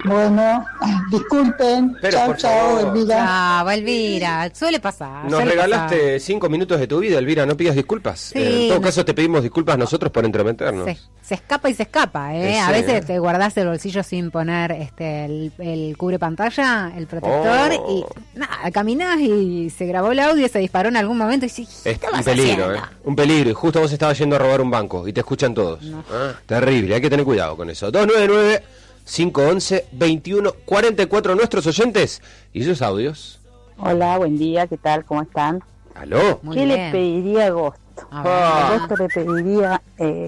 Bueno, disculpen. Pero, Chao, Elvira. Ah, Elvira, suele pasar. Nos regalaste 5 minutos de tu vida, Elvira, no pidas disculpas. Sí, en todo caso te pedimos disculpas nosotros por entrometernos. Se escapa y se escapa, ¿eh? Sí, A veces te guardás el bolsillo sin poner el cubre pantalla, el protector, y nada, caminás y se grabó el audio, se disparó en algún momento y sí, es un peligro, un peligro. Y justo vos estabas yendo a robar un banco y te escuchan todos. No. Terrible, hay que tener cuidado con eso. 299-511-2144 nuestros oyentes y sus audios. Hola, buen día, ¿qué tal? ¿Cómo están? ¿Aló? Muy ¿Qué bien. le pediría a Agosto? A Agosto le pediría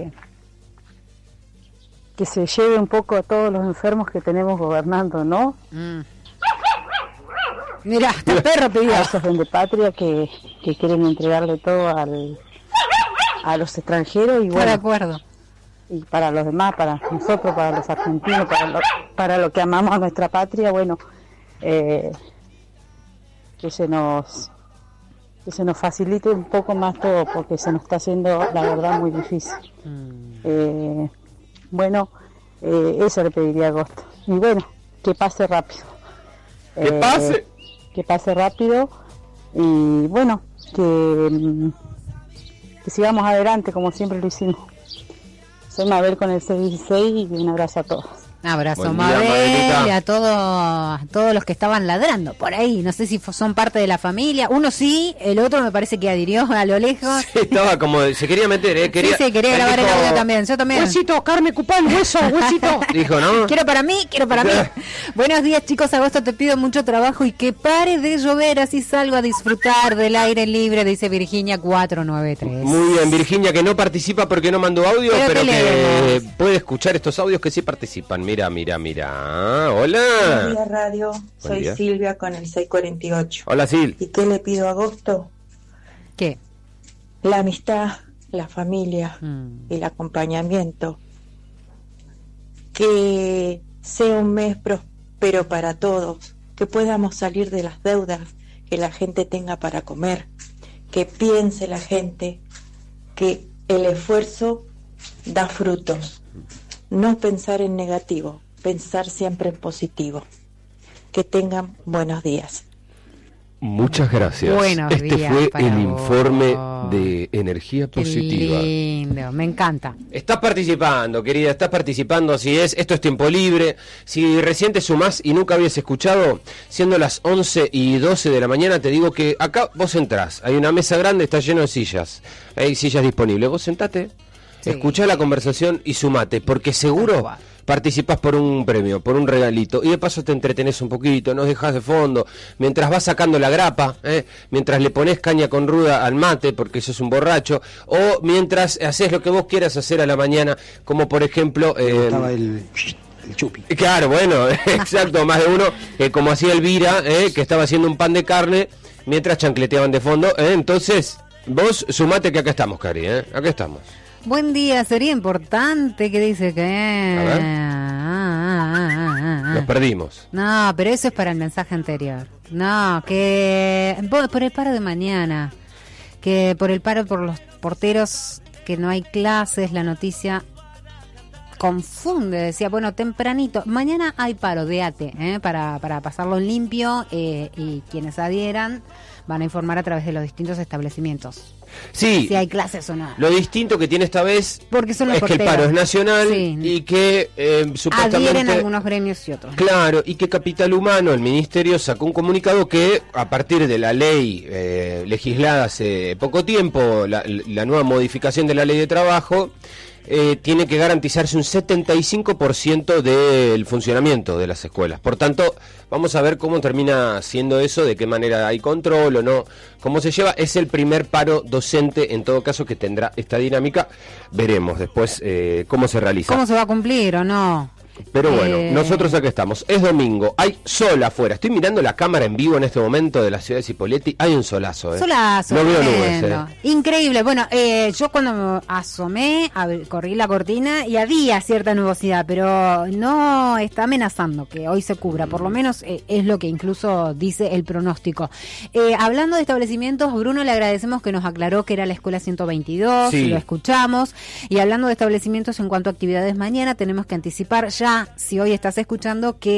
que se lleve un poco a todos los enfermos que tenemos gobernando, ¿no? Mira, hasta el perro pidió. A esos patria que quieren entregarle todo a los extranjeros y Estoy de bueno, acuerdo. y para los demás, para nosotros, para los argentinos, para lo que amamos a nuestra patria, bueno, que se nos facilite un poco más todo, porque se nos está haciendo, la verdad, muy difícil. Bueno, eso le pediría a Agosto. Y bueno, que pase rápido. Que pase rápido y bueno, que sigamos adelante como siempre lo hicimos. Soy Mabel con el 616 y un abrazo a todos. Un abrazo, Buen día, Mabel, Mabelita. y a todos los que estaban ladrando por ahí. No sé si son parte de la familia. Uno sí, el otro me parece que adhirió a lo lejos. Sí, estaba como, se quería meter, Quería grabar el audio también. Yo también. Huesito, carne, cupán, hueso, huesito. Dijo, ¿no? Quiero para mí. Buenos días, chicos. Agosto, te pido mucho trabajo y que pare de llover, así salgo a disfrutar del aire libre, dice Virginia 493. Muy bien, Virginia, que no participa porque no mandó audio, pero que puede escuchar estos audios que sí participan. Mira. Hola. Buenos días, radio. Soy día. Silvia con el 648. Hola, Sil. ¿Y qué le pido a Agosto? ¿Qué? La amistad, la familia y el acompañamiento. Que sea un mes próspero para todos, que podamos salir de las deudas, que la gente tenga para comer, que piense la gente que el esfuerzo da frutos. No pensar en negativo, pensar siempre en positivo. Que tengan buenos días. Muchas gracias. Buenos días fue para el vos. informe de energía Qué positiva. lindo, me encanta. Estás participando, querida, estás participando, así es. Esto es tiempo libre. Si recién te sumás y nunca habías escuchado, siendo las 11:12 de la mañana, te digo que acá vos entrás. Hay una mesa grande, está lleno de sillas. Hay sillas disponibles. Vos sentate, escuchá la conversación y sumate, porque seguro participás por un premio, por un regalito, y de paso te entretenés un poquito, nos dejás de fondo, mientras vas sacando la grapa, mientras le pones caña con ruda al mate, porque sos un borracho, o mientras haces lo que vos quieras hacer a la mañana, como por ejemplo... estaba el chupi. Claro, bueno, exacto, más de uno, como hacía Elvira, que estaba haciendo un pan de carne, mientras chancleteaban de fondo, entonces vos sumate que acá estamos, Cari, acá estamos. Buen día, sería importante que dice que... Nos perdimos. No, pero eso es para el mensaje anterior. No, que por el paro de mañana, que por el paro por los porteros, que no hay clases, la noticia confunde, decía, bueno, tempranito, mañana hay paro de ATE, para pasarlo limpio, y quienes adhieran van a informar a través de los distintos establecimientos. Sí, si hay clases o no. Lo distinto que tiene esta vez porque son los es porteros. Que el paro es nacional, sí. Y que supuestamente... adhieren algunos gremios y otros. Claro, y que Capital Humano, el Ministerio, sacó un comunicado que a partir de la ley legislada hace poco tiempo, la nueva modificación de la Ley de Trabajo, tiene que garantizarse un 75% del funcionamiento de las escuelas. Por tanto, vamos a ver cómo termina siendo eso, de qué manera hay control o no, cómo se lleva. Es el primer paro docente, en todo caso, que tendrá esta dinámica. Veremos después cómo se realiza. ¿Cómo se va a cumplir o no? Pero bueno, nosotros acá estamos. Es domingo, hay sol afuera. Estoy mirando la cámara en vivo en este momento de la ciudad de Cipolletti. Hay un solazo, Solazo. No veo nubes, Increíble. Bueno, yo cuando me asomé, corrí la cortina y había cierta nubosidad, pero no está amenazando que hoy se cubra. Por lo menos es lo que incluso dice el pronóstico. Hablando de establecimientos, Bruno, le agradecemos que nos aclaró que era la escuela 122, sí. Lo escuchamos. Y hablando de establecimientos en cuanto a actividades mañana, tenemos que anticipar ya, si hoy estás escuchando, que